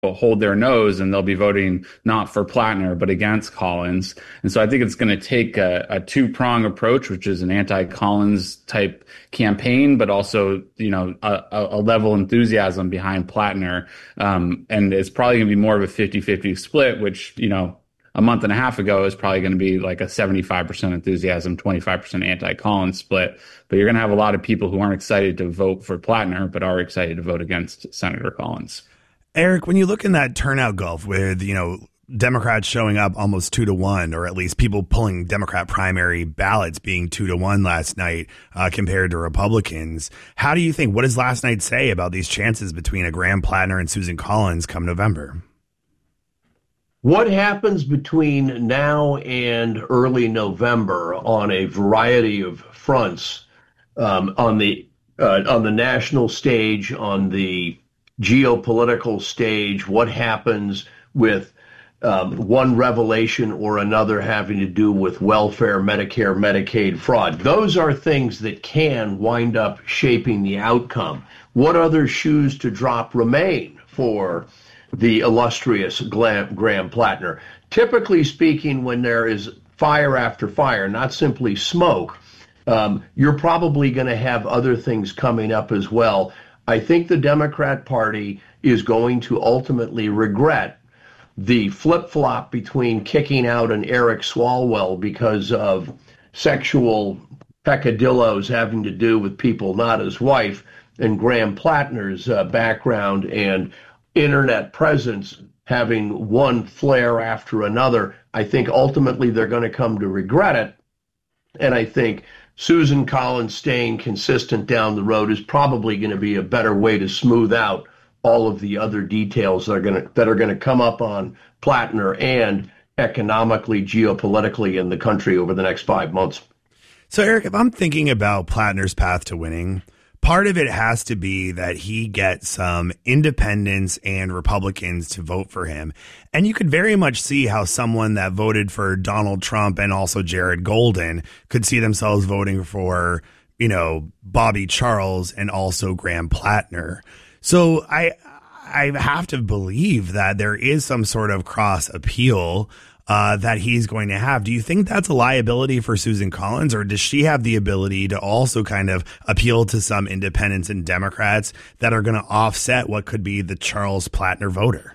hold their nose and they'll be voting not for Plattner, but against Collins. And so I think it's going to take a two-prong approach, which is an anti-Collins type campaign, but also, a level enthusiasm behind Plattner. And it's probably going to be more of a 50-50 split, which, a month and a half ago is probably going to be like a 75% enthusiasm, 25% anti-Collins split. But you're going to have a lot of people who aren't excited to vote for Plattner, but are excited to vote against Senator Collins. Eric, when you look in that turnout gulf with, Democrats showing up almost 2-1, or at least people pulling Democrat primary ballots being 2-1 last night compared to Republicans, how do you think, what does last night say about these chances between a Graham Plattner and Susan Collins come November? What happens between now and early November on a variety of fronts, on the national stage, on the geopolitical stage, what happens with one revelation or another having to do with welfare, Medicare, Medicaid fraud. Those are things that can wind up shaping the outcome. What other shoes to drop remain for the illustrious Graham Plattner? Typically speaking, when there is fire after fire, not simply smoke, you're probably going to have other things coming up as well. I think the Democrat Party is going to ultimately regret the flip-flop between kicking out an Eric Swalwell because of sexual peccadillos having to do with people not his wife, and Graham Plattner's background and internet presence having one flare after another. I think ultimately they're going to come to regret it. And I think Susan Collins staying consistent down the road is probably going to be a better way to smooth out all of the other details that are going to come up on Plattner and economically, geopolitically in the country over the next 5 months. So, Eric, if I'm thinking about Plattner's path to winning, part of it has to be that he gets some independents and Republicans to vote for him. And you could very much see how someone that voted for Donald Trump and also Jared Golden could see themselves voting for, Bobby Charles and also Graham Plattner. So I have to believe that there is some sort of cross appeal that he's going to have. Do you think that's a liability for Susan Collins, or does she have the ability to also kind of appeal to some independents and Democrats that are going to offset what could be the Charles Plattner voter?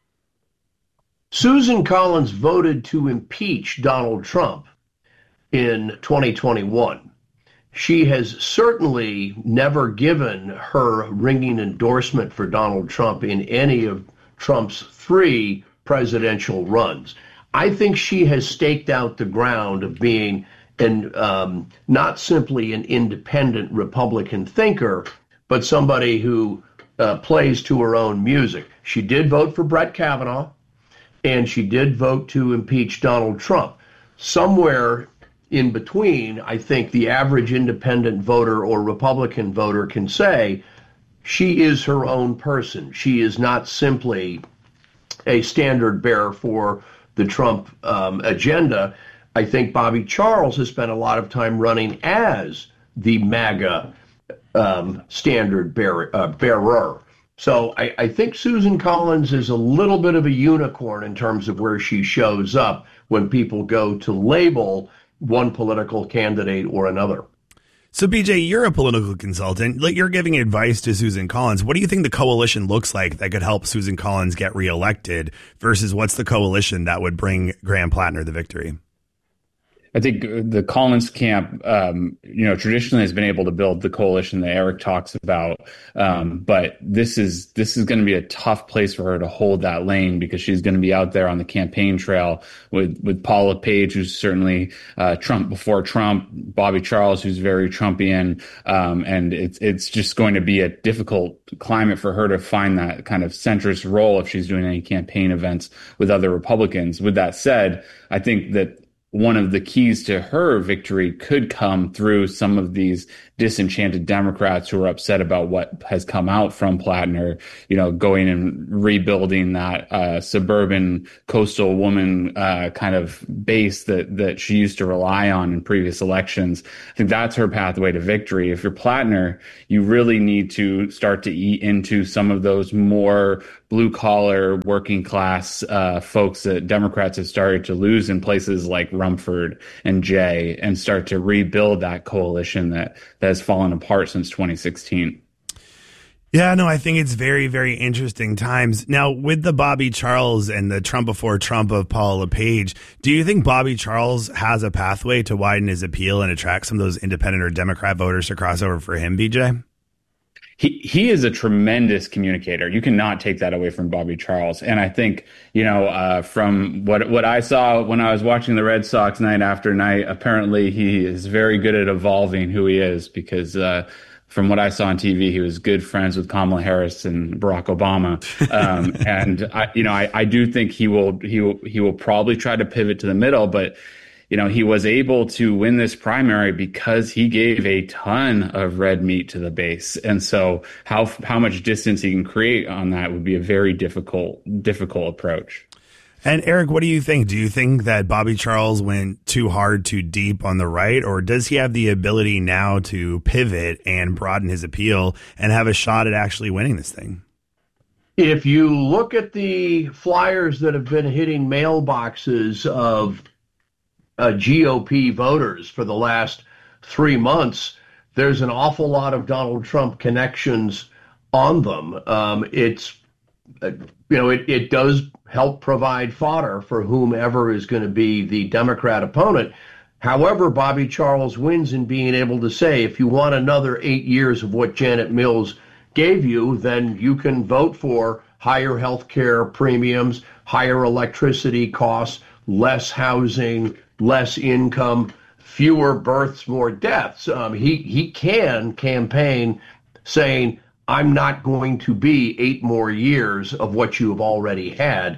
Susan Collins voted to impeach Donald Trump in 2021. She has certainly never given her ringing endorsement for Donald Trump in any of Trump's 3 presidential runs. I think she has staked out the ground of being not simply an independent Republican thinker, but somebody who plays to her own music. She did vote for Brett Kavanaugh, and she did vote to impeach Donald Trump. Somewhere in between, I think the average independent voter or Republican voter can say she is her own person. She is not simply a standard bearer for the Trump agenda. I think Bobby Charles has spent a lot of time running as the MAGA standard bearer. So I think Susan Collins is a little bit of a unicorn in terms of where she shows up when people go to label one political candidate or another. So, BJ, you're a political consultant. You're giving advice to Susan Collins. What do you think the coalition looks like that could help Susan Collins get reelected versus what's the coalition that would bring Graham Plattner the victory? I think the Collins camp, traditionally has been able to build the coalition that Eric talks about. But this is going to be a tough place for her to hold that lane because she's going to be out there on the campaign trail with Paula Page, who's certainly Trump before Trump, Bobby Charles, who's very Trumpian. And it's just going to be a difficult climate for her to find that kind of centrist role if she's doing any campaign events with other Republicans. With that said, I think that one of the keys to her victory could come through some of these disenchanted Democrats who are upset about what has come out from Plattner, going and rebuilding that suburban coastal woman kind of base that she used to rely on in previous elections. I think that's her pathway to victory. If you're Plattner, you really need to start to eat into some of those more blue-collar, working-class folks that Democrats have started to lose in places like Rumford and Jay, and start to rebuild that coalition that has fallen apart since 2016. Yeah, no, I think it's very, very interesting times. Now, with the Bobby Charles and the Trump before Trump of Paul LePage, do you think Bobby Charles has a pathway to widen his appeal and attract some of those independent or Democrat voters to cross over for him, BJ? He is a tremendous communicator. You cannot take that away from Bobby Charles. And I think, from what I saw when I was watching the Red Sox night after night, apparently he is very good at evolving who he is, because from what I saw on TV, he was good friends with Kamala Harris and Barack Obama. And I do think he will probably try to pivot to the middle, but he was able to win this primary because he gave a ton of red meat to the base. And so how much distance he can create on that would be a very difficult approach. And Eric, what do you think? Do you think that Bobby Charles went too hard, too deep on the right, or does he have the ability now to pivot and broaden his appeal and have a shot at actually winning this thing? If you look at the flyers that have been hitting mailboxes of GOP voters for the last 3 months, there's an awful lot of Donald Trump connections on them. It does help provide fodder for whomever is going to be the Democrat opponent. However, Bobby Charles wins in being able to say, if you want another 8 years of what Janet Mills gave you, then you can vote for higher health care premiums, higher electricity costs, less housing, less income, fewer births, more deaths. He can campaign saying, I'm not going to be 8 more years of what you have already had.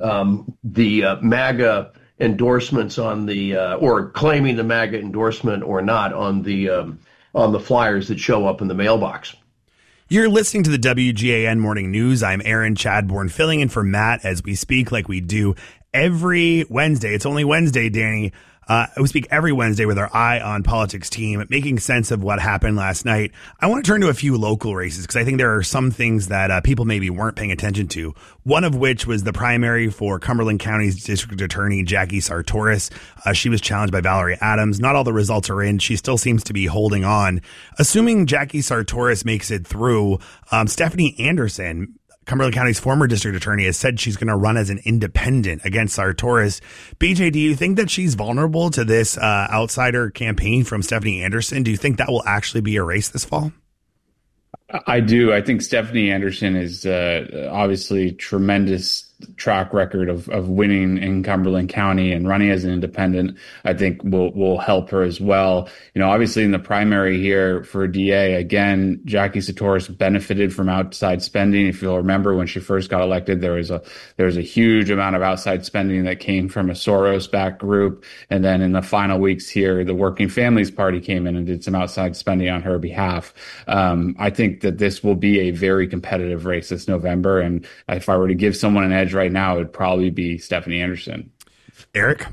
The MAGA endorsements on the, or claiming the MAGA endorsement or not on the flyers that show up in the mailbox. You're listening to the WGAN Morning News. I'm Aaron Chadbourne, filling in for Matt as we speak like we do every Wednesday. It's only Wednesday, Danny. We speak every Wednesday with our Eye on Politics team, making sense of what happened last night. I want to turn to a few local races because I think there are some things that people maybe weren't paying attention to. One of which was the primary for Cumberland County's District Attorney, Jackie Sartoris. She was challenged by Valerie Adams. Not all the results are in. She still seems to be holding on. Assuming Jackie Sartoris makes it through, Stephanie Anderson, Cumberland County's former district attorney, has said she's going to run as an independent against Sartoris. BJ, do you think that she's vulnerable to this outsider campaign from Stephanie Anderson? Do you think that will actually be a race this fall? I do. I think Stephanie Anderson is obviously tremendous track record of winning in Cumberland County, and running as an independent, I think will help her as well. Obviously in the primary here for DA, again, Jackie Sartoris benefited from outside spending. If you'll remember, when she first got elected, there was a huge amount of outside spending that came from a Soros-backed group. And then in the final weeks here, the Working Families Party came in and did some outside spending on her behalf. I think that this will be a very competitive race this November. And if I were to give someone an edge right now, it would probably be Stephanie Anderson. Eric?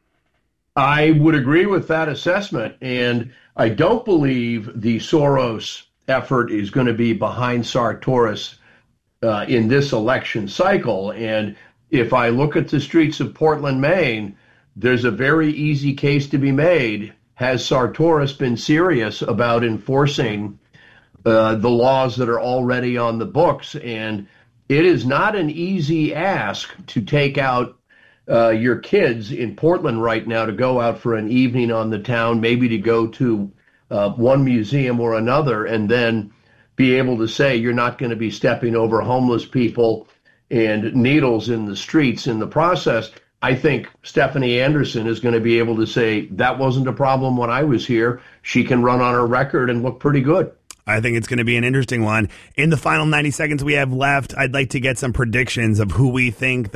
I would agree with that assessment. And I don't believe the Soros effort is going to be behind Sartoris in this election cycle. And if I look at the streets of Portland, Maine, there's a very easy case to be made. Has Sartoris been serious about enforcing the laws that are already on the books? And it is not an easy ask to take out your kids in Portland right now to go out for an evening on the town, maybe to go to one museum or another, and then be able to say you're not going to be stepping over homeless people and needles in the streets in the process. I think Stephanie Anderson is going to be able to say that wasn't a problem when I was here. She can run on her record and look pretty good. I think it's going to be an interesting one. In the final 90 seconds we have left, I'd like to get some predictions of who we think the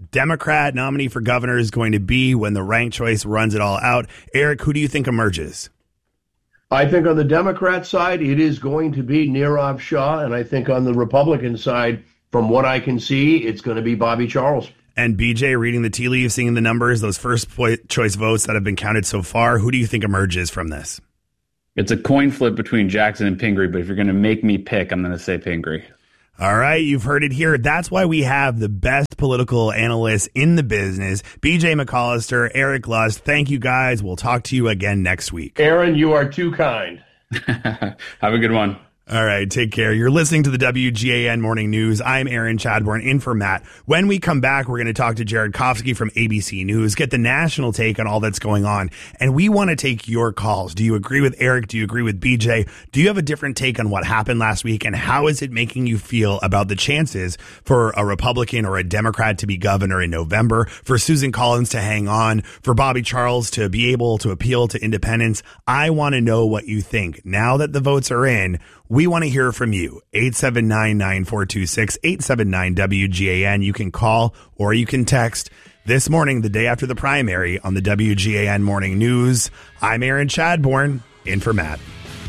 Democrat nominee for governor is going to be when the ranked choice runs it all out. Eric, who do you think emerges? I think on the Democrat side, it is going to be Nirav Shah. And I think on the Republican side, from what I can see, it's going to be Bobby Charles. And BJ, reading the tea leaves, seeing the numbers, those first choice votes that have been counted so far, who do you think emerges from this? It's a coin flip between Jackson and Pingree, but if you're going to make me pick, I'm going to say Pingree. All right, you've heard it here. That's why we have the best political analysts in the business, BJ McCollister, Eric Lust. Thank you, guys. We'll talk to you again next week. Aaron, you are too kind. Have a good one. All right, take care. You're listening to the WGAN Morning News. I'm Aaron Chadbourne, in for Matt. When we come back, we're going to talk to Jared Kofsky from ABC News, get the national take on all that's going on. And we want to take your calls. Do you agree with Eric? Do you agree with BJ? Do you have a different take on what happened last week? And how is it making you feel about the chances for a Republican or a Democrat to be governor in November, for Susan Collins to hang on, for Bobby Charles to be able to appeal to independents? I want to know what you think. Now that the votes are in, we want to hear from you. 879-9426, 879-WGAN. You can call or you can text this morning, the day after the primary, on the WGAN Morning News. I'm Aaron Chadbourne, in for Matt.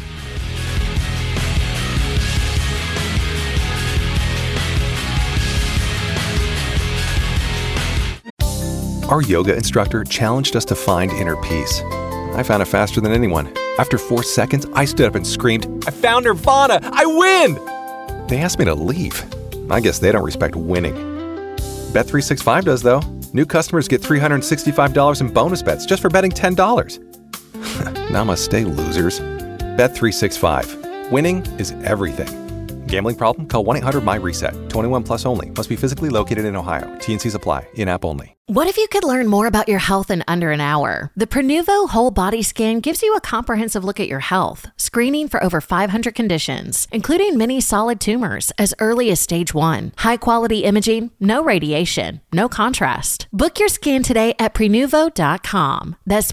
Our yoga instructor challenged us to find inner peace. I found it faster than anyone. After 4 seconds, I stood up and screamed, "I found Nirvana! I win!" They asked me to leave. I guess they don't respect winning. Bet365 does, though. New customers get $365 in bonus bets just for betting $10. Namaste, losers. Bet365. Winning is everything. Gambling problem? Call 1-800-MY-RESET. 21 plus only. Must be physically located in Ohio. T&Cs apply. In-app only. What if you could learn more about your health in under an hour? The Prenuvo Whole Body Scan gives you a comprehensive look at your health, screening for over 500 conditions, including many solid tumors as early as stage 1. High-quality imaging, no radiation, no contrast. Book your scan today at Prenuvo.com. That's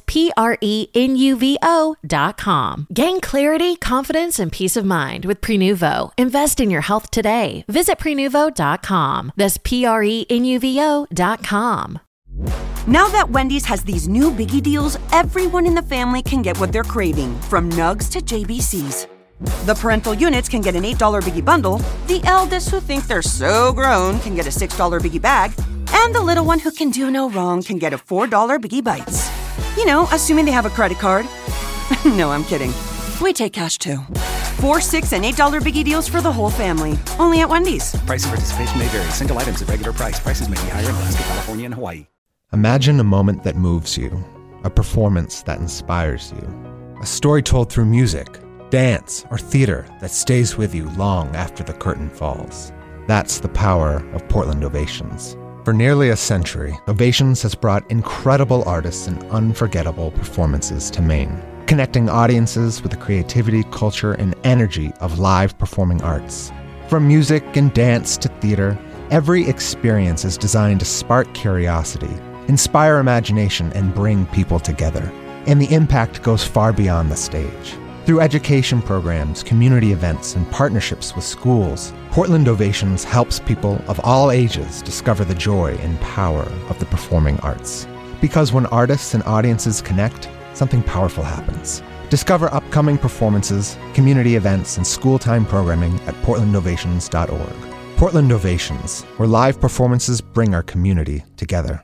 Prenuvo.com. Gain clarity, confidence, and peace of mind with Prenuvo. Invest in your health today. Visit Prenuvo.com. That's Prenuvo.com. Now that Wendy's has these new Biggie deals, everyone in the family can get what they're craving, from nugs to JBCs. The parental units can get an $8 Biggie bundle, the eldest who think they're so grown can get a $6 Biggie bag, and the little one who can do no wrong can get a $4 Biggie Bites. You know, assuming they have a credit card. No, I'm kidding. We take cash too. $4, $6, and $8 Biggie deals for the whole family. Only at Wendy's. Price and participation may vary. Single items at regular price. Prices may be higher in Alaska, California, and Hawaii. Imagine a moment that moves you, a performance that inspires you, a story told through music, dance, or theater that stays with you long after the curtain falls. That's the power of Portland Ovations. For nearly a century, Ovations has brought incredible artists and unforgettable performances to Maine, connecting audiences with the creativity, culture, and energy of live performing arts. From music and dance to theater, every experience is designed to spark curiosity, inspire imagination, and bring people together. And the impact goes far beyond the stage. Through education programs, community events, and partnerships with schools, Portland Ovations helps people of all ages discover the joy and power of the performing arts. Because when artists and audiences connect, something powerful happens. Discover upcoming performances, community events, and school-time programming at portlandovations.org. Portland Ovations, where live performances bring our community together.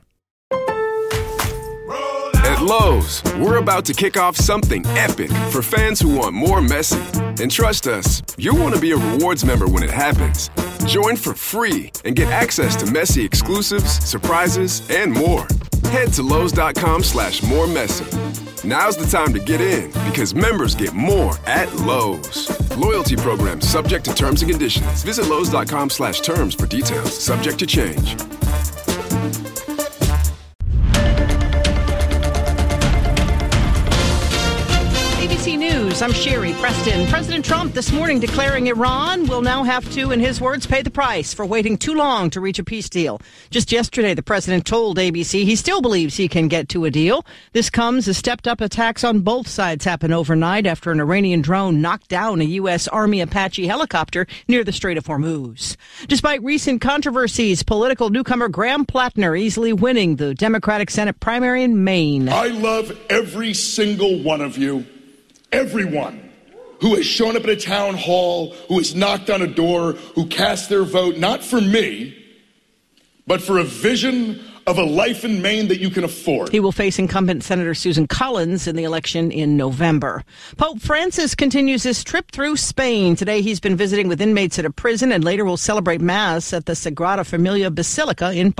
At Lowe's, we're about to kick off something epic for fans who want more Messi. And trust us, you'll want to be a rewards member when it happens. Join for free and get access to Messi exclusives, surprises, and more. Head to Lowe's.com/moremessy. Now's the time to get in because members get more at Lowe's. Loyalty program subject to terms and conditions. Visit Lowe's.com/terms for details. Subject to change. ABC News. News. I'm Sherry Preston. President Trump this morning declaring Iran will now have to, in his words, pay the price for waiting too long to reach a peace deal. Just yesterday, the president told ABC he still believes he can get to a deal. This comes as stepped-up attacks on both sides happen overnight after an Iranian drone knocked down a U.S. Army Apache helicopter near the Strait of Hormuz. Despite recent controversies, political newcomer Graham Plattner easily winning the Democratic Senate primary in Maine. I love every single one of you, everyone who has shown up at a town hall, who has knocked on a door, who cast their vote, not for me, but for a vision of a life in Maine that you can afford. He will face incumbent Senator Susan Collins in the election in November. Pope Francis continues his trip through Spain. Today he's been visiting with inmates at a prison and later will celebrate Mass at the Sagrada Familia Basilica in